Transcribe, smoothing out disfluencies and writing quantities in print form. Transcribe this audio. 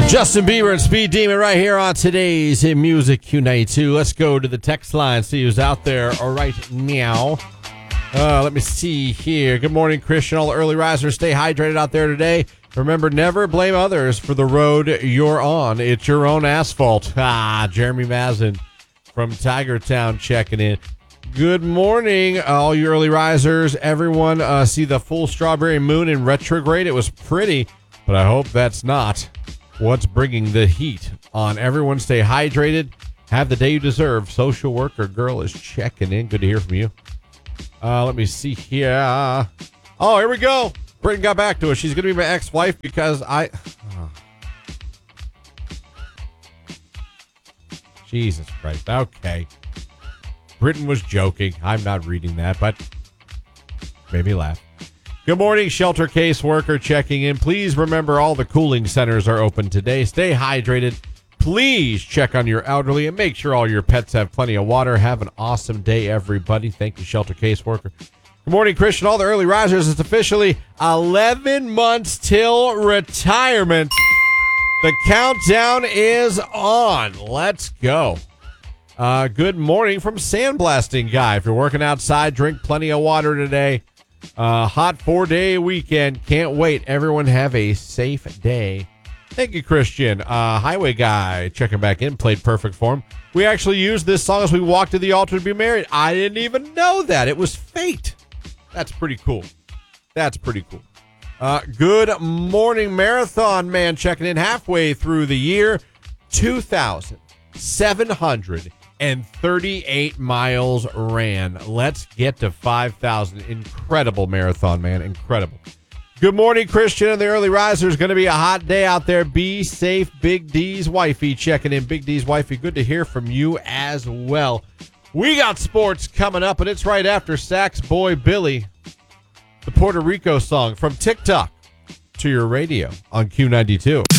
Justin Bieber and Speed Demon right here on today's Hit Music Q92. Let's go to the text line, see who's out there right now. Let me see here. Good morning, Christian. All the early risers, stay hydrated out there today. Remember, never blame others for the road you're on. It's your own asphalt. Jeremy Mazin from Tiger Town checking in. Good morning, all you early risers. Everyone see the full strawberry moon in retrograde. It was pretty, but I hope that's not what's bringing the heat on. Everyone stay hydrated. Have the day you deserve. Social worker girl is checking in. Good to hear from you. Let me see here. Oh, here we go. Brittany got back to us. She's going to be my ex-wife because Jesus Christ. Okay. Britain was joking. I'm not reading that, but made me laugh. Good morning, shelter case worker checking in. Please remember all the cooling centers are open today. Stay hydrated. Please check on your elderly and make sure all your pets have plenty of water. Have an awesome day, everybody. Thank you, shelter case worker. Good morning, Christian. All the early risers. It's officially 11 months till retirement. The countdown is on. Let's go. Good morning from Sandblasting Guy. If you're working outside, drink plenty of water today. Hot 4-day weekend. Can't wait. Everyone have a safe day. Thank you, Christian. Highway Guy checking back in. Played perfect for him. We actually used this song as we walked to the altar to be married. I didn't even know that. It was fate. That's pretty cool. That's pretty cool. Good morning, Marathon Man checking in. Halfway through the year. 2,738 miles ran. Let's get to 5,000. Incredible, Marathon Man. Incredible. Good morning, Christian and the early risers. Going to be a hot day out there. Be safe. Big D's wifey checking in. Big D's wifey, good to hear from you as well. We got sports coming up, and it's right after Sax Boy Billy, the Puerto Rico song from TikTok to your radio on Q92.